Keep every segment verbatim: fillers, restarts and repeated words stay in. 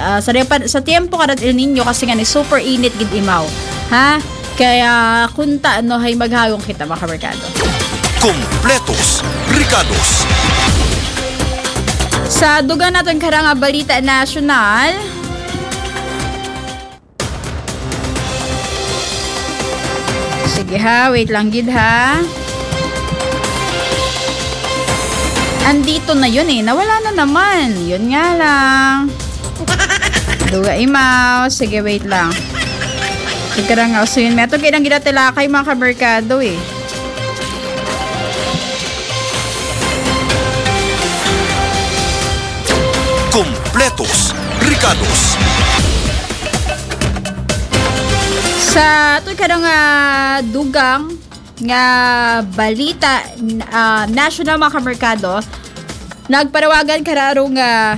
uh, sa, sa tiempo karat El Nino kasi nga ni super init gid imaw. Ha? Kaya kunta ano hay maghagong kita mga kamerkado. Kompletos Ricados. Sa dugang natin karang balita nasyonal, sige ha, wait lang gid ha. Andito na yun eh, nawala na naman. Yun nga lang. Duga imaw, sige wait lang. Ikarang nga, so yun, meto kayo nang ginatilakay mga kamerkado eh. Kompletos Ricados. Sa ito karang uh, dugang nga balita uh, national mga kamerkado, nagpanawagan kararong uh,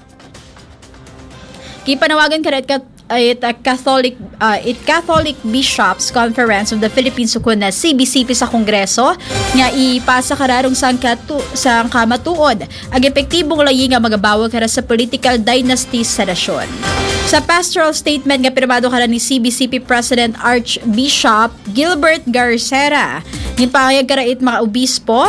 kipanawagan karat kat it a Catholic uh, it Catholic Bishops Conference of the Philippines ukon na C B C P sa Kongreso nga ipasa kararong sang katu sang kamatuod ang epektibong layi nga magabawag kara sa political dynasty sa nasyon. Sa pastoral statement nga pirmado kara ni C B C P President Archbishop Gilbert Garcera, ginpahayag karait mga obispo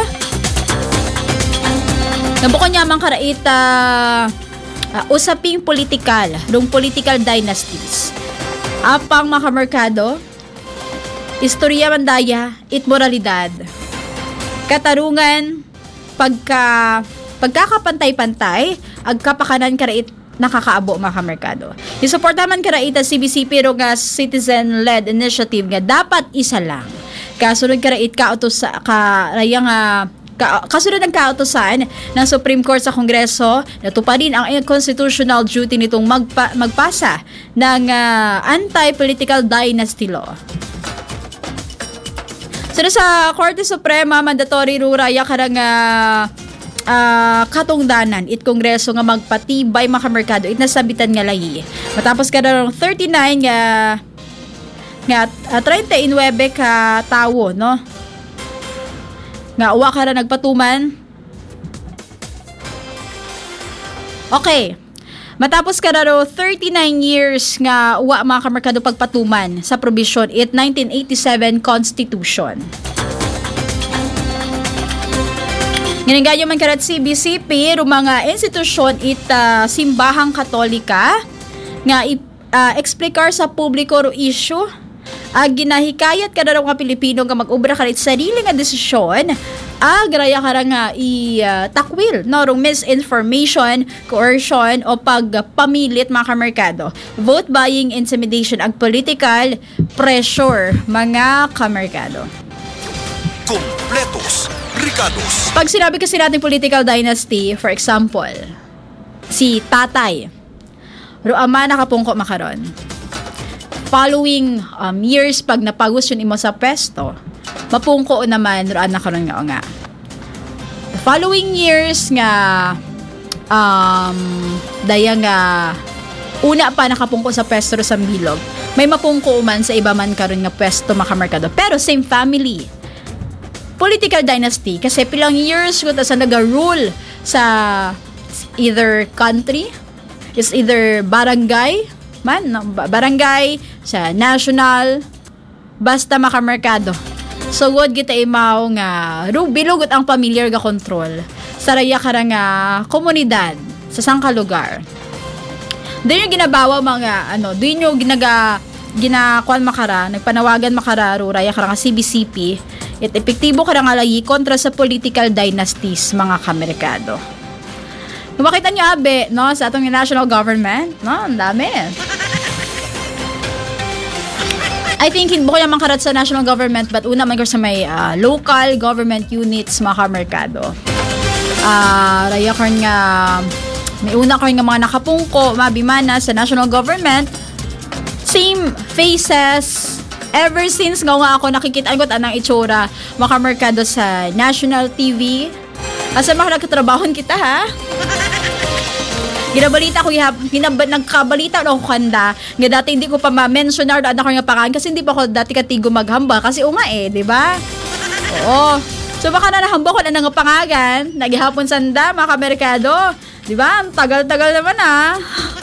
nabukon niya mang karait uh, uh, usaping politikal rong political dynasties. Apang mga kamerkado, istorya mandaya it moralidad, katarungan, pagka pagkakapantay-pantay, agkapakanan karait nakakaabo mga kamerkado. Isuporta man karaita C B C P ro nga citizen-led initiative nga dapat isa lang. Kasunod karait kautos sa karayang uh, ka, kasunod ang kautosan ng Supreme Court sa Kongreso, natuparin ang constitutional duty nitong magpa, magpasa ng uh, anti-political dynasty law. So sa Korte Suprema, mandatory ruraya karang uh, Uh, katungdanan it kongreso nga magpatibay mga kamerkado it nasabitan nga lahi. Matapos ka na thirty-nine nga nga uh, thirty-nine ka tawo no nga uwa ka na nagpatuman. Okay, matapos ka na thirty-nine years nga uwa mga kamerkado pagpatuman sa provision it nineteen eighty-seven Constitution. Ginagayo man karat C B C P ro mga institusyon it uh, simbahang katolika nga uh, explikar sa publiko ro issue ag ginahikayat kada mga Pilipino nga mag-obra karit sarili nga desisyon ag raya kara nga i uh, takwil no rong misinformation, coercion o pagpamilit mga kamerkado, vote buying, intimidation ag political pressure mga kamerkado. Kompletos Ricados. Pag sinabi kasi natin political dynasty, for example, si tatay, ro ama nakapungko makaron. Following um, years, pag napagos yun imo sa pwesto, mapungko naman ro anak karon nga o nga. The following years nga, um, daya nga, una pa nakapungko sa pwesto ro sa bilog, may mapungko man sa iba man karon nga pwesto makamerkado. Pero same family. Political dynasty kasi pilang years ko ta sa naga-rule sa either country, is either barangay man, no? barangay sa national, basta makamerkado. So good kita imaw nga bilugot ang pamilyar ga control sa raya kara nga komunidad sa sangka lugar. Doon yung ginabawa mga ano, doon yung ginaga ginakuan makara, nagpanawagan makara ro raya kara nga C B C P. It epektibo ka nga layi kontra sa political dynasties mga kamerkado. Kung makita nyo abe, no, sa atong national government, no, ang dami. I think hindi ko naman karat sa national government but una man sa may uh, local government units mga kamerkado. Ah, uh, raya ka nga may una ka nga mga nakapungko, mabimana sa national government. Same faces ever since nga nga ako nakikita ko anang itsura makamerkado sa national T V. Asa mga nagkatrabahon kita ha? Ginabalita ko ginab nagkabalita no ako kanda nga dati hindi ko pa ma-mention na anak ko nga pangalan kasi hindi pa ako dati katigo maghamba kasi unga eh, di ba? Oo. So baka na nahamba ko na nga pangalan, nagihapon sanda mga kamerkado. Di ba? Tagal-tagal naman ah.